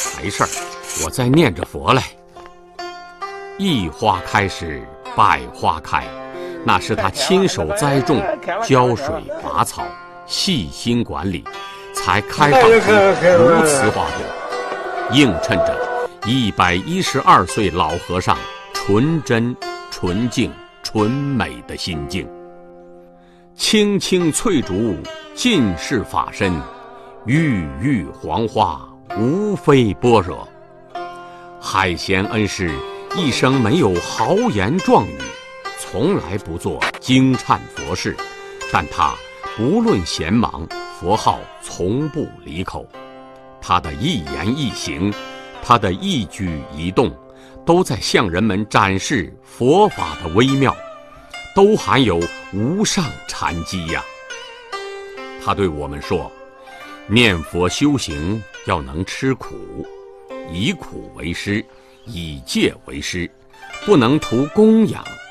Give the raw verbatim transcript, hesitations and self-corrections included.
财事儿，我在念着佛嘞。一花开时，百花开，那是他亲手栽种、浇水、拔草、细心管理，才开放出如此花朵，映衬着一百一十二岁老和尚纯真、纯净、纯美的心境。青青翠竹尽是法身，郁郁黄花无非般若。海贤恩师一生没有豪言壮语，从来不做惊颤佛事，但他不论闲忙，佛号从不离口。他的一言一行，他的一举一动，都在向人们展示佛法的微妙，都含有无上禅机呀。他对我们说，念佛修行要能吃苦，以苦为师，以戒为师，不能图供养，